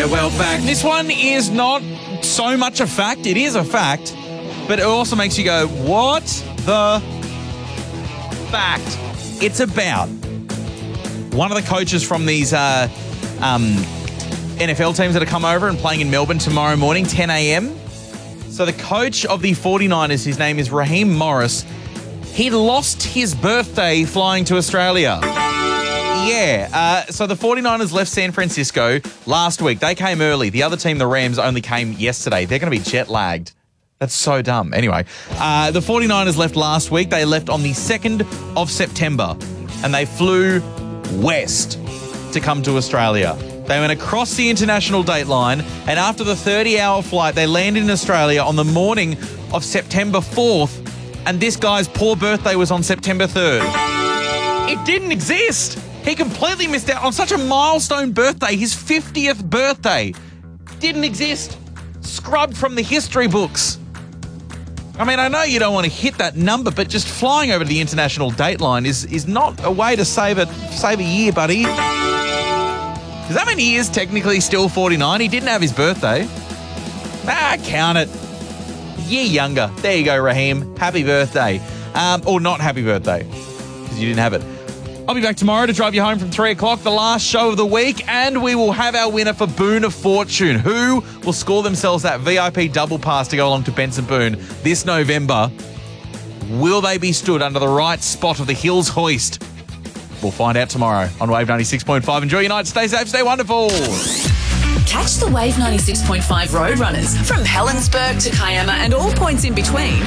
Yeah, well, fact. This one is not so much a fact. It is a fact, but it also makes you go, what the fact? It's about one of the coaches from these NFL teams that are come over and playing in Melbourne tomorrow morning, 10 a.m. So the coach of the 49ers, his name is Raheem Morris. He lost his birthday flying to Australia. Yeah. So the 49ers left San Francisco last week. They came early. The other team, the Rams, only came yesterday. They're going to be jet lagged. That's so dumb. Anyway, the 49ers left last week. They left on the 2nd of September and they flew west to come to Australia. They went across the international date line, and after the 30-hour flight, they landed in Australia on the morning of September 4th, and this guy's poor birthday was on September 3rd. It didn't exist. He completely missed out on such a milestone birthday. His 50th birthday didn't exist. Scrubbed from the history books. I mean, I know you don't want to hit that number, but just flying over the international date line is not a way to save a year, buddy. Does that mean he is technically still 49? He didn't have his birthday. Count it. A year younger. There you go, Raheem. Happy birthday. Or not happy birthday, because you didn't have it. I'll be back tomorrow to drive you home from 3 o'clock, the last show of the week, and we will have our winner for Boon of Fortune. Who will score themselves that VIP double pass to go along to Benson Boone this November? Will they be stood under the right spot of the Hills Hoist? We'll find out tomorrow on Wave 96.5. Enjoy your night. Stay safe. Stay wonderful. Catch the Wave 96.5 Roadrunners from Helensburgh to Kiama and all points in between.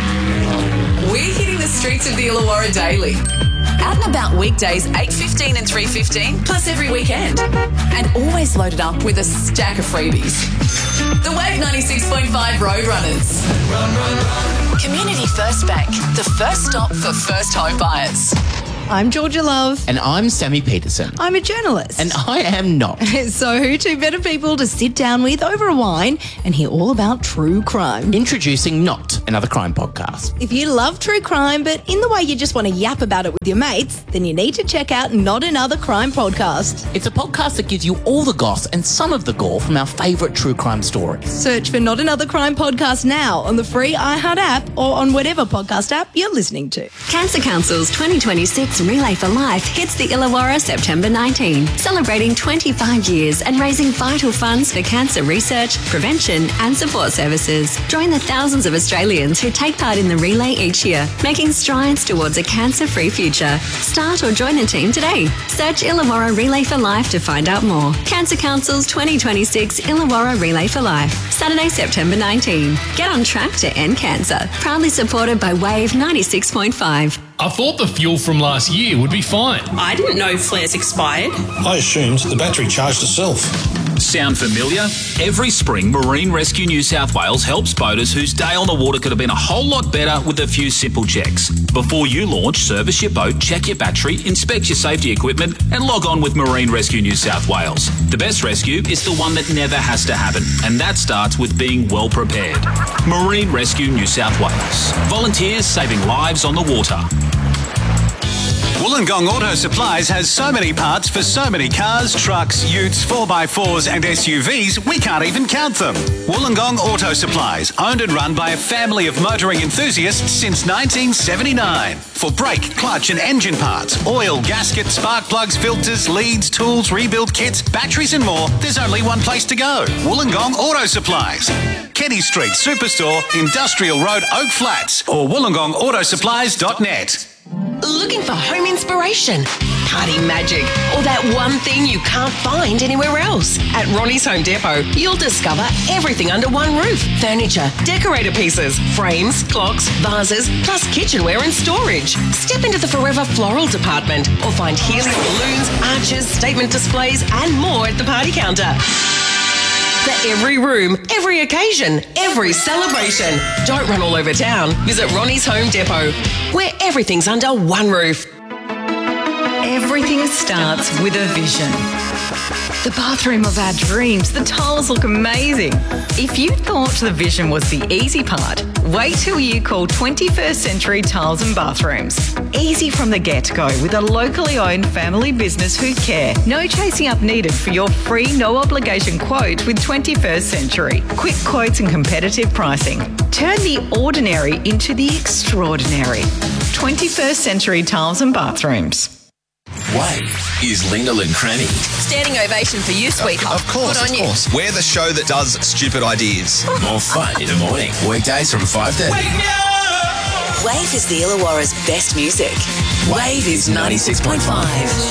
We're hitting the streets of the Illawarra daily. Out and about weekdays 8:15 and 3:15, plus every weekend. And always loaded up with a stack of freebies. The Wave 96.5 Roadrunners. Run, run, run. Community First Bank, the first stop for first home buyers. I'm Georgia Love. And I'm Sammy Peterson. I'm a journalist. And I am not. So who two better people to sit down with over a wine and hear all about true crime? Introducing Not, another crime podcast. If you love true crime, but in the way you just want to yap about it with your mates, then you need to check out Not Another Crime Podcast. It's a podcast that gives you all the goss and some of the gore from our favourite true crime stories. Search for Not Another Crime Podcast now on the free iHeart app or on whatever podcast app you're listening to. Cancer Council's 2026 Relay for Life hits the Illawarra September 19, celebrating 25 years and raising vital funds for cancer research, prevention and support services. Join the thousands of Australians who take part in the relay each year, making strides towards a cancer-free future. Start or join a team today. Search Illawarra Relay for Life to find out more. Cancer Council's 2026 Illawarra Relay for Life, Saturday, September 19. Get on track to end cancer. Proudly supported by Wave 96.5. I thought the fuel from last year would be fine. I didn't know flares expired. I assumed the battery charged itself. Sound familiar? Every spring, Marine Rescue New South Wales helps boaters whose day on the water could have been a whole lot better with a few simple checks. Before you launch, service your boat, check your battery, inspect your safety equipment, and log on with Marine Rescue New South Wales. The best rescue is the one that never has to happen, and that starts with being well prepared. Marine Rescue New South Wales. Volunteers saving lives on the water. Wollongong Auto Supplies has so many parts for so many cars, trucks, utes, 4x4s and SUVs, we can't even count them. Wollongong Auto Supplies, owned and run by a family of motoring enthusiasts since 1979. For brake, clutch and engine parts, oil, gasket, spark plugs, filters, leads, tools, rebuild kits, batteries and more, there's only one place to go. Wollongong Auto Supplies. Kenny Street Superstore, Industrial Road, Oak Flats, or wollongongautoSupplies.net. Looking for home inspiration, party magic, or that one thing you can't find anywhere else? At Ronnie's Home Depot, you'll discover everything under one roof. Furniture, decorator pieces, frames, clocks, vases, plus kitchenware and storage. Step into the Forever Floral department or find helium balloons, arches, statement displays and more at the party counter. For every room, every occasion, every celebration. Don't run all over town. Visit Ronnie's Home Depot, where everything's under one roof. Everything starts with a vision. The bathroom of our dreams. The tiles look amazing. If you thought the vision was the easy part, wait till you call 21st Century Tiles and Bathrooms. Easy from the get-go with a locally owned family business who care. No chasing up needed for your free, no-obligation quote with 21st Century. Quick quotes and competitive pricing. Turn the ordinary into the extraordinary. 21st Century Tiles and Bathrooms. Wave is Linda and Cranny. Standing ovation for you, sweetheart. Of course, Good on of course. We're the show that does stupid ideas. More fun in the morning. Weekdays from 5:30. Wave is the Illawarra's best music. Wave is 96.5.